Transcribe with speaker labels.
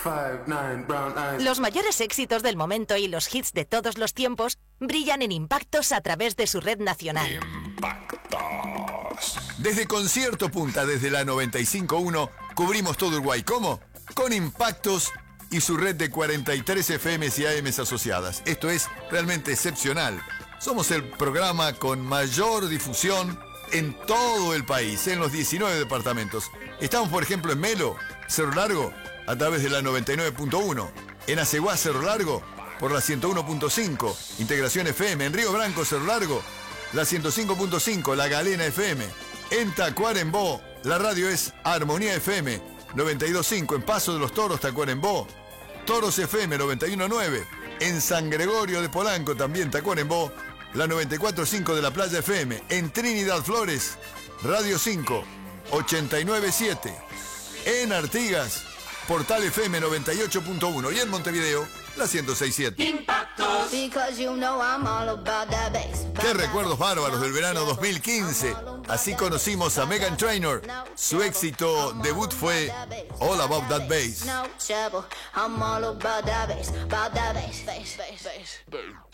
Speaker 1: 5'9", brown eyes.
Speaker 2: Los mayores éxitos del momento y los hits de todos los tiempos brillan en Impactos a través de su red nacional.
Speaker 3: Impactos. Desde Concierto Punta, desde la 95.1, cubrimos todo Uruguay. ¿Cómo? Con Impactos y su red de 43 FMs y AMs asociadas. Esto es realmente excepcional. Somos el programa con mayor difusión en todo el país, en los 19 departamentos. Estamos, por ejemplo, en Melo, Cerro Largo, a través de la 99.1. En Aceguá, Cerro Largo, por la 101.5. Integración FM. En Río Branco, Cerro Largo, la 105.5. La Galena FM. En Tacuarembó, la radio es Armonía FM 92.5. En Paso de los Toros, Tacuarembó, Toros FM 91.9. En San Gregorio de Polanco, también Tacuarembó, la 94.5 de la Playa FM. En Trinidad Flores, Radio 5 89.7. En Artigas, Portal FM 98.1. Y en Montevideo, la 106.7.
Speaker 1: Impactos.
Speaker 3: Qué recuerdos bárbaros del verano 2015. Así conocimos a Meghan Trainor. Su éxito debut fue All About That Bass.